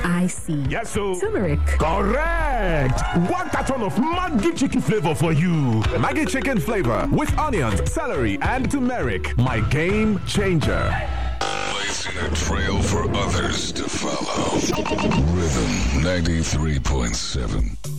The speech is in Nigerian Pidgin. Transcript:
I see. Yes, so. Turmeric. Correct. One carton of Maggi chicken flavor for you. Maggi chicken flavor with onions, celery, and turmeric. My game changer. Blazing a trail for others to follow. Rhythm 93.7.